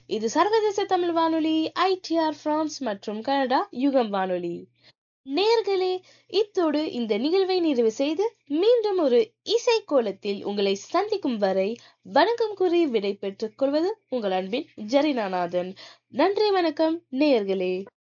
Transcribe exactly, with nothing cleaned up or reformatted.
இது சர்வதேச தமிழ் வானொலி ஐ டி ஆர் பிரான்ஸ் மற்றும் கனடா யுகம் வானொலி. நேயர்களே, இத்தோடு இந்த நிகழ்வை நிறைவு செய்து மீண்டும் ஒரு இசை கோலத்தில் உங்களை சந்திக்கும் வரை வணக்கம் கூறி விடை பெற்றுக் கொள்வது உங்கள் அன்பின் ஜெரினாநாதன். நன்றி, வணக்கம் நேயர்களே.